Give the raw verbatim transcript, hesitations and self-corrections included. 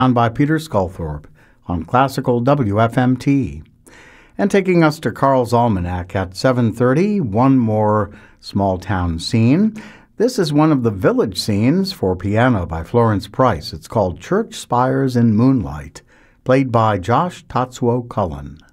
on by Peter Sculthorpe on Classical W F M T. And taking us to Carl's Almanac at seven thirty, one more small town scene. This is one of the village scenes for piano by Florence Price. It's called Church Spires in Moonlight, played by Josh Tatsuo Cullen.